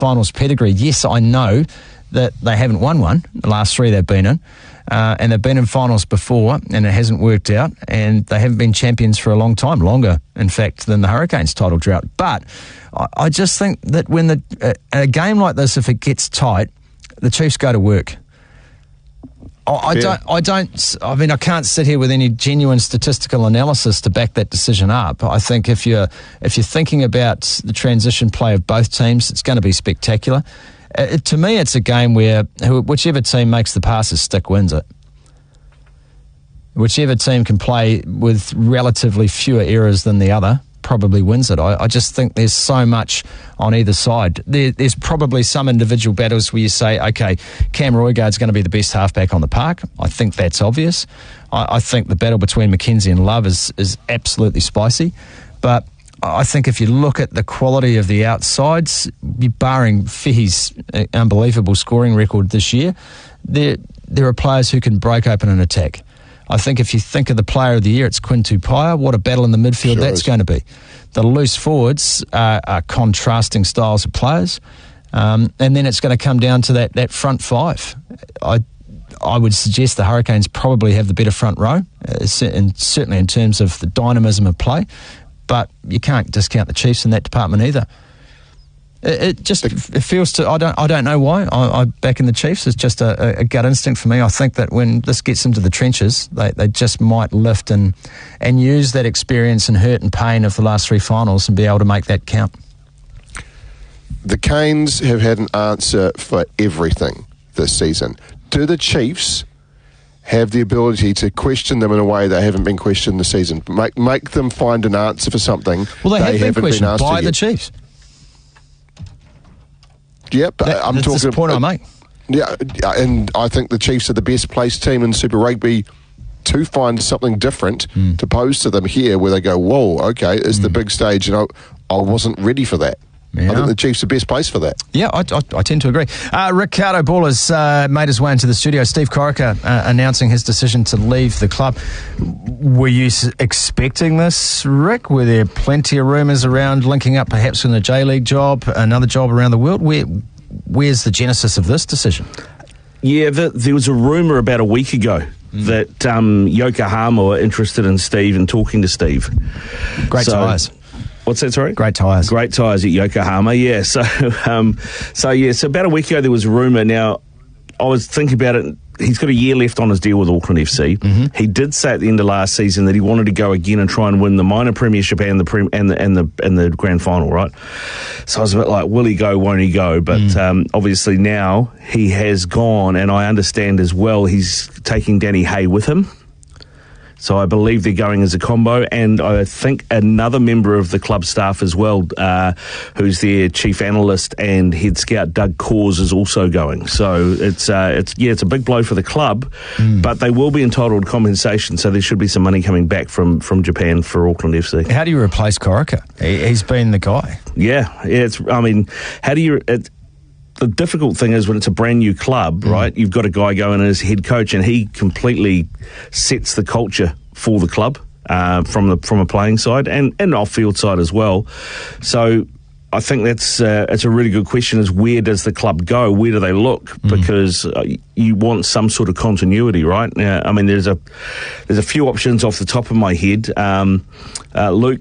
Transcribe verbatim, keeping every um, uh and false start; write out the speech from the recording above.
finals pedigree. Yes, I know that they haven't won one, the last three they've been in, uh, and they've been in finals before, and it hasn't worked out, and they haven't been champions for a long time, longer, in fact, than the Hurricanes' title drought. But I, I just think that when the uh, a game like this, if it gets tight, the Chiefs go to work. I, I don't. I don't. I mean, I can't sit here with any genuine statistical analysis to back that decision up. I think if you're if you're thinking about the transition play of both teams, it's going to be spectacular. Uh, to me, it's a game where whichever team makes the passes stick wins it. Whichever team can play with relatively fewer errors than the other probably wins it. I, I just think there's so much on either side. There, there's probably some individual battles where you say, okay, Cam Roygaard's going to be the best halfback on the park. I think that's obvious. I, I think the battle between McKenzie and Love is, is absolutely spicy. But I think if you look at the quality of the outsides, barring Fee's unbelievable scoring record this year, there there are players who can break open an attack. I think if you think of the player of the year, it's Quinn Tupaia. What a battle in the midfield sure that's is. going to be. The loose forwards are, are contrasting styles of players. Um, and then it's going to come down to that, that front five. I I would suggest the Hurricanes probably have the better front row, uh, and certainly in terms of the dynamism of play. But you can't discount the Chiefs in that department either. It, it just it feels to I don't I don't know why I, I back in the Chiefs. It's just a, a gut instinct for me. I think that when this gets into the trenches, they, they just might lift and and use that experience and hurt and pain of the last three finals and be able to make that count. The Canes have had an answer for everything this season. Do the Chiefs have the ability to question them in a way they haven't been questioned this season? Make make them find an answer for something. Well, they, they have been questioned been asked by the yet. Chiefs. Yep, that, I'm that's talking. the point uh, I make. Yeah, and I think the Chiefs are the best placed team in Super Rugby to find something different mm. to pose to them here, where they go, "Whoa, okay, it's mm. the big stage," and I, I wasn't ready for that. Yeah. I think the Chiefs are best placed for that. Yeah, I, I, I tend to agree. Uh, Ricardo Ball has uh, made his way into the studio. Steve Corica uh, announcing his decision to leave the club. Were you s- expecting this, Rick? Were there plenty of rumours around linking up perhaps in a J-League job, another job around the world? Where, where's the genesis of this decision? Yeah, the, there was a rumour about a week ago mm. that um, Yokohama were interested in Steve and talking to Steve. Great so, ties. What's that, sorry? Great tyres. Great tyres at Yokohama, yeah. So, um, so yeah, so about a week ago there was a rumour. Now, I was thinking about it. He's got a year left on his deal with Auckland F C. Mm-hmm. He did say at the end of last season that he wanted to go again and try and win the minor premiership and the prem- and the and the and the grand final, right? So I was a bit like, will he go? Won't he go? But mm. um, obviously now he has gone, and I understand as well he's taking Danny Hay with him. So I believe they're going as a combo, and I think another member of the club staff as well, uh, who's their chief analyst and head scout, Doug Cause, is also going. So it's uh, it's yeah, it's a big blow for the club, mm. but they will be entitled compensation. So there should be some money coming back from, from Japan for Auckland F C. How do you replace Corica? He, he's been the guy. Yeah, yeah. It's I mean, how do you? It, The difficult thing is when it's a brand new club, mm. right? You've got a guy going as head coach, and he completely sets the culture for the club uh, from the from a playing side and, and off field side as well. So I think that's uh, it's a really good question: is where does the club go? Where do they look? Mm. Because uh, you want some sort of continuity, right? Now, I mean, there's a there's a few options off the top of my head. Um, uh, Luke